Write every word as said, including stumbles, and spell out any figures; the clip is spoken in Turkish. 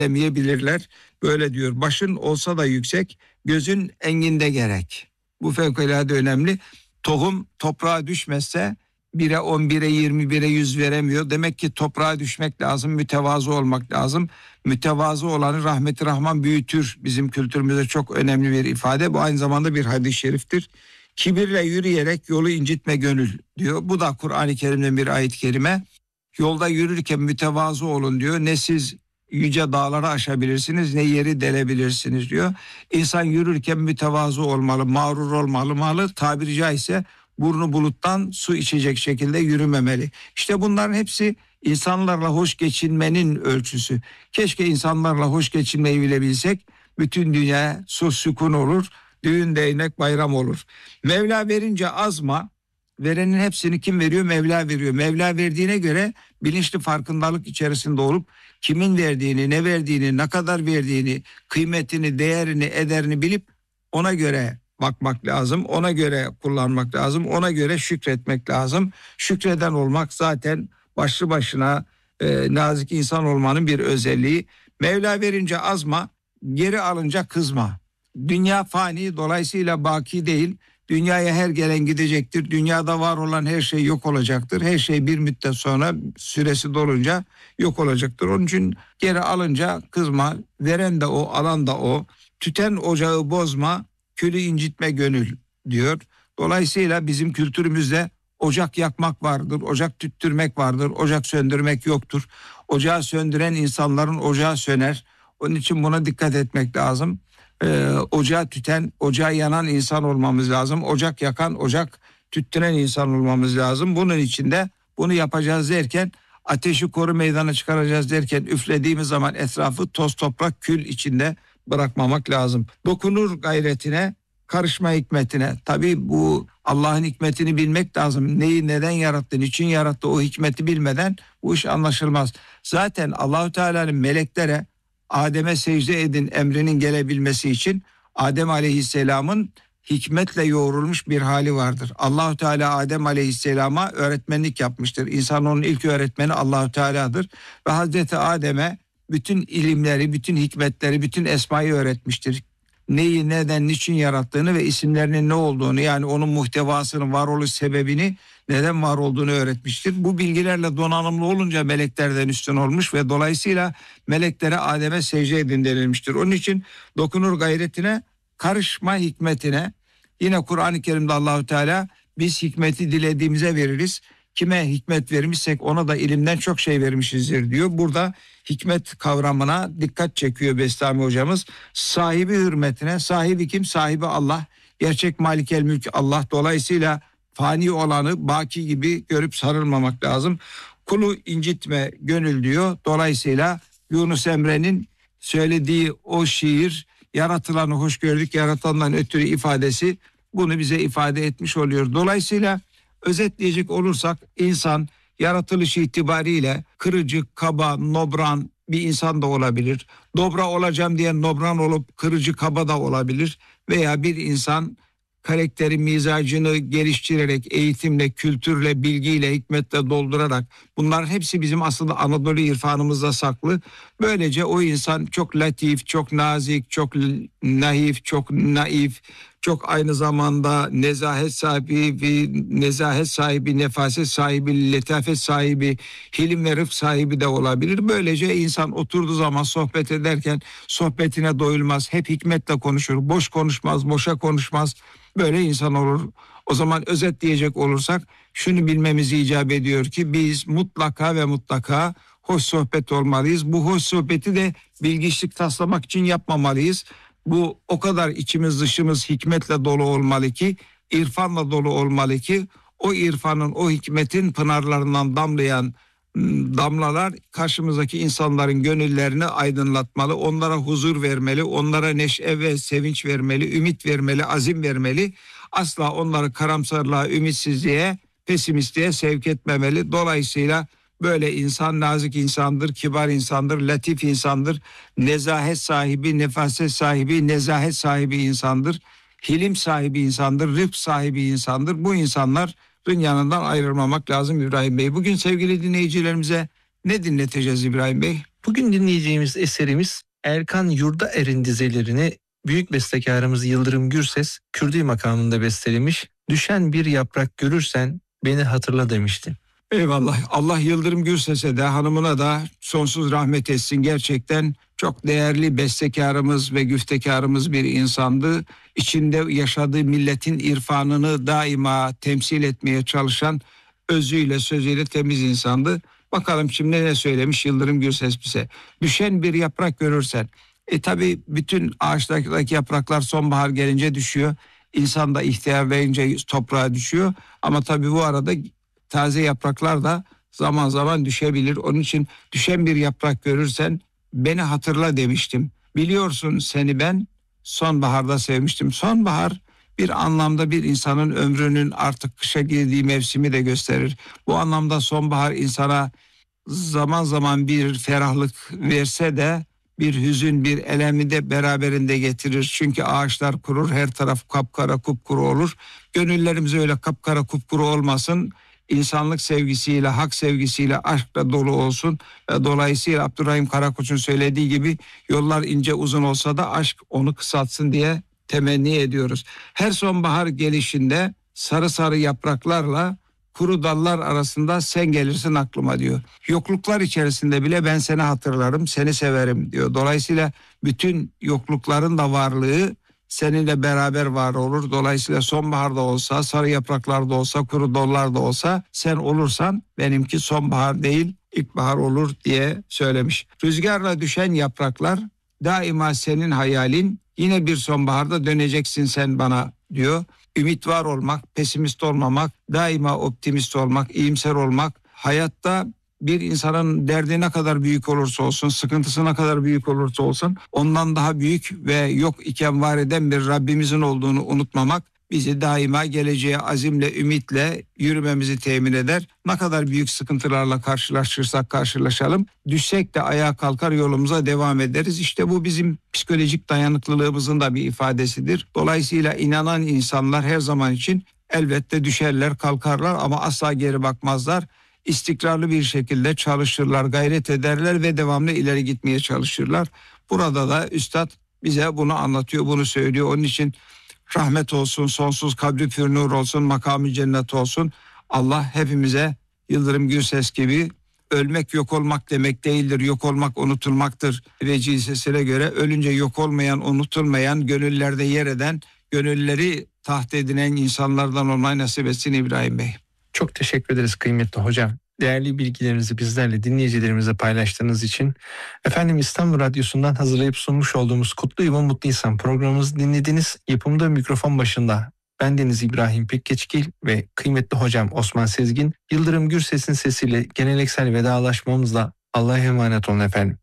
demeyebilirler. Böyle diyor. Başın olsa da yüksek, gözün enginde gerek. Bu fevkalade önemli. Tohum toprağa düşmezse bire on, bire yirmi, bire yüz veremiyor. Demek ki toprağa düşmek lazım, mütevazı olmak lazım. Mütevazı olanı rahmeti rahman büyütür. Bizim kültürümüzde çok önemli bir ifade. Bu aynı zamanda bir hadis-i şeriftir. Kibirle yürüyerek yolu incitme gönül diyor. Bu da Kur'an-ı Kerim'den bir ayet-i kerime. Yolda yürürken mütevazı olun diyor. Ne siz yüce dağları aşabilirsiniz ne yeri delebilirsiniz diyor. İnsan yürürken mütevazı olmalı, mağrur olmalı, malı tabiri caizse burnu buluttan su içecek şekilde yürümemeli. İşte bunların hepsi insanlarla hoş geçinmenin ölçüsü. Keşke insanlarla hoş geçinmeyi bilebilsek. Bütün dünya sus sükun olur, düğün değnek bayram olur. Mevla verince azma, verenin hepsini kim veriyor? Mevla veriyor. Mevla verdiğine göre bilinçli farkındalık içerisinde olup kimin verdiğini, ne verdiğini, ne kadar verdiğini, kıymetini, değerini, ederini bilip ona göre bakmak lazım. Ona göre kullanmak lazım. Ona göre şükretmek lazım. Şükreden olmak zaten başlı başına e, nazik insan olmanın bir özelliği. Mevla verince azma, geri alınca kızma. Dünya fani, dolayısıyla baki değil. Dünyaya her gelen gidecektir. Dünyada var olan her şey yok olacaktır. Her şey bir müddet sonra süresi dolunca yok olacaktır. Onun için geri alınca kızma. Veren de o, alan da o. Tüten ocağı bozma, külü incitme gönül diyor. Dolayısıyla bizim kültürümüzde ocak yakmak vardır, ocak tüttürmek vardır, ocak söndürmek yoktur. Ocağı söndüren insanların ocağı söner. Onun için buna dikkat etmek lazım. Ee, ocağı tüten, ocağı yanan insan olmamız lazım. Ocak yakan, ocak tüttüren insan olmamız lazım. Bunun için de bunu yapacağız derken, ateşi koru meydana çıkaracağız derken üflediğimiz zaman etrafı toz toprak kül içinde bırakmamak lazım. Dokunur gayretine, karışma hikmetine. Tabii bu Allah'ın hikmetini bilmek lazım. Neyi neden yarattı, niçin yarattı, o hikmeti bilmeden bu iş anlaşılmaz. Zaten Allahu Teala'nın meleklere Adem'e secde edin emrinin gelebilmesi için Adem Aleyhisselam'ın hikmetle yoğrulmuş bir hali vardır. Allahu Teala Adem Aleyhisselam'a öğretmenlik yapmıştır. İnsanoğlunun ilk öğretmeni Allahu Teala'dır ve Hazreti Adem'e bütün ilimleri, bütün hikmetleri, bütün esmayı öğretmiştir. Neyi, neden, niçin yarattığını ve isimlerinin ne olduğunu, yani onun muhtevasının, varoluş sebebini, neden var olduğunu öğretmiştir. Bu bilgilerle donanımlı olunca meleklerden üstün olmuş ve dolayısıyla meleklere Adem'e secde edin denilmiştir. Onun için dokunur gayretine, karışma hikmetine. Yine Kur'an-ı Kerim'de Allahu Teala biz hikmeti dilediğimize veririz. Kime hikmet vermişsek ona da ilimden çok şey vermişizdir diyor. Burada hikmet kavramına dikkat çekiyor Bestami hocamız. Sahibi hürmetine, sahibi kim? Sahibi Allah. Gerçek Malikel Mülk Allah. Dolayısıyla fani olanı baki gibi görüp sarılmamak lazım. Kulu incitme gönül diyor. Dolayısıyla Yunus Emre'nin söylediği o şiir, yaratılanı hoş gördük, yaratandan ötürü ifadesi bunu bize ifade etmiş oluyor. Dolayısıyla özetleyecek olursak insan yaratılış itibariyle kırıcı, kaba, nobran bir insan da olabilir. Dobra olacağım diye nobran olup kırıcı, kaba da olabilir. Veya bir insan karakteri, mizacını geliştirerek, eğitimle, kültürle, bilgiyle, hikmetle doldurarak, bunların hepsi bizim aslında Anadolu irfanımızda saklı. Böylece o insan çok latif, çok nazik, çok naif, çok naif, çok aynı zamanda nezahet sahibi, nezahet sahibi, nefaset sahibi, letafet sahibi, hilim ve rıfk sahibi de olabilir. Böylece insan oturduğu zaman sohbet ederken sohbetine doyulmaz. Hep hikmetle konuşur. Boş konuşmaz, boşa konuşmaz. Böyle insan olur. O zaman özetleyecek olursak şunu bilmemizi icap ediyor ki biz mutlaka ve mutlaka hoş sohbet olmalıyız. Bu hoş sohbeti de bilgiçlik taslamak için yapmamalıyız. Bu o kadar içimiz dışımız hikmetle dolu olmalı ki, irfanla dolu olmalı ki, o irfanın, o hikmetin pınarlarından damlayan damlalar karşımızdaki insanların gönüllerini aydınlatmalı, onlara huzur vermeli, onlara neşe ve sevinç vermeli, ümit vermeli, azim vermeli. Asla onları karamsarlığa, ümitsizliğe, pesimistliğe sevk etmemeli. Dolayısıyla böyle insan nazik insandır, kibar insandır, latif insandır, nezahet sahibi, nefaset sahibi, nezahet sahibi insandır, hilim sahibi insandır, rıfk sahibi insandır. Bu insanların yanından ayrılmamak lazım İbrahim Bey. Bugün sevgili dinleyicilerimize ne dinleteceğiz İbrahim Bey? Bugün dinleyeceğimiz eserimiz Erkan Yurdaer'in dizelerini büyük bestekarımız Yıldırım Gürses Kürdi makamında bestelemiş. Düşen bir yaprak görürsen beni hatırla demişti. Eyvallah. Allah Yıldırım Gürses'e de hanımına da sonsuz rahmet etsin. Gerçekten çok değerli bestekarımız ve güftekarımız bir insandı. İçinde yaşadığı milletin irfanını daima temsil etmeye çalışan, özüyle sözüyle temiz insandı. Bakalım şimdi ne söylemiş Yıldırım Gürses bize. Düşen bir yaprak görürsen. E tabi bütün ağaçtaki yapraklar sonbahar gelince düşüyor. İnsan da ihtiyarlayınca toprağa düşüyor. Ama tabi bu arada taze yapraklar da zaman zaman düşebilir. Onun için düşen bir yaprak görürsen beni hatırla demiştim. Biliyorsun seni ben sonbaharda sevmiştim. Sonbahar bir anlamda bir insanın ömrünün artık kışa girdiği mevsimi de gösterir. Bu anlamda sonbahar insana zaman zaman bir ferahlık verse de bir hüzün, bir elemi de beraberinde getirir. Çünkü ağaçlar kurur, her taraf kapkara kupkuru olur. Gönüllerimiz öyle kapkara kupkuru olmasın. İnsanlık sevgisiyle, hak sevgisiyle, aşkla dolu olsun. Dolayısıyla Abdurrahim Karakoç'un söylediği gibi yollar ince uzun olsa da aşk onu kısaltsın diye temenni ediyoruz. Her sonbahar gelişinde sarı sarı yapraklarla kuru dallar arasında sen gelirsin aklıma diyor. Yokluklar içerisinde bile ben seni hatırlarım, seni severim diyor. Dolayısıyla bütün yoklukların da varlığı seninle beraber var olur. Dolayısıyla sonbaharda olsa, sarı yapraklarda olsa, kuru dallarda olsa sen olursan benimki sonbahar değil ilkbahar olur diye söylemiş. Rüzgarla düşen yapraklar daima senin hayalin, yine bir sonbaharda döneceksin sen bana diyor. Ümit var olmak, pesimist olmamak, daima optimist olmak, iyimser olmak, hayatta bir insanın derdi ne kadar büyük olursa olsun, sıkıntısı ne kadar büyük olursa olsun, ondan daha büyük ve yok iken var eden bir Rabbimizin olduğunu unutmamak bizi daima geleceğe azimle, ümitle yürümemizi temin eder. Ne kadar büyük sıkıntılarla karşılaşırsak karşılaşalım, düşsek de ayağa kalkar yolumuza devam ederiz. İşte bu bizim psikolojik dayanıklılığımızın da bir ifadesidir. Dolayısıyla inanan insanlar her zaman için elbette düşerler, kalkarlar ama asla geri bakmazlar. İstikrarlı bir şekilde çalışırlar, gayret ederler ve devamlı ileri gitmeye çalışırlar. Burada da Üstad bize bunu anlatıyor, bunu söylüyor. Onun için rahmet olsun, sonsuz kabri pür nur olsun, makamı cennet olsun. Allah hepimize Yıldırım Gürses gibi ölmek yok olmak demek değildir. Yok olmak unutulmaktır vecizesine göre. Ölünce yok olmayan, unutulmayan, gönüllerde yer eden, gönülleri taht edinen insanlardan olmayı nasip etsin İbrahim Bey. Çok teşekkür ederiz kıymetli hocam. Değerli bilgilerinizi bizlerle, dinleyicilerimize paylaştığınız için. Efendim, İstanbul Radyosu'ndan hazırlayıp sunmuş olduğumuz Kutlu Yuva Mutlu İnsan programımızı dinlediniz. Yapımda mikrofon başında bendeniz İbrahim Pekkeçgil ve kıymetli hocam Osman Sezgin. Yıldırım Gürses'in sesiyle geleneksel vedalaşmamızla Allah'a emanet olun efendim.